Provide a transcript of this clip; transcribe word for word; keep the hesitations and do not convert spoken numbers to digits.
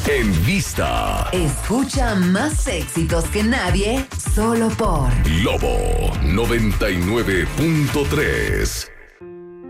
En vista. Escucha más éxitos que nadie, solo por Globo noventa y nueve punto tres.